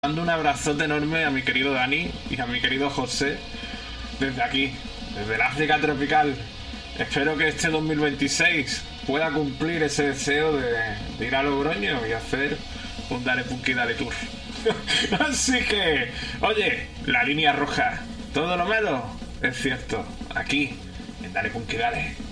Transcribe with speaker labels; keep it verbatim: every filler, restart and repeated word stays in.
Speaker 1: Mando un abrazote enorme a mi querido Dani y a mi querido José desde aquí, desde el África tropical. Espero que este dos mil veintiséis pueda cumplir ese deseo de, de ir a Logroño y hacer un Dale Punky Dale Tour. Así que, oye, la línea roja, todo lo malo es cierto, aquí, en Dale Punky Dale.